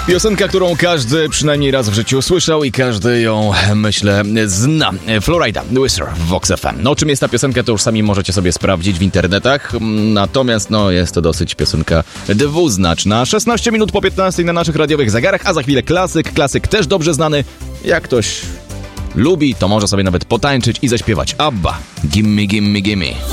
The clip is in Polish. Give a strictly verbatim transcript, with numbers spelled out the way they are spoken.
Piosenka, którą każdy przynajmniej raz w życiu słyszał i każdy ją, myślę, zna. Florida, Whisper w Vox F M. No, czym jest ta piosenka, to już sami możecie sobie sprawdzić w internetach. Natomiast, no, jest to dosyć piosenka dwuznaczna. szesnaście minut po piętnastej na naszych radiowych zegarach, a za chwilę klasyk. Klasyk też dobrze znany. Jak ktoś lubi, to może sobie nawet potańczyć i zaśpiewać. ABBA, Gimme, Gimme, Gimme.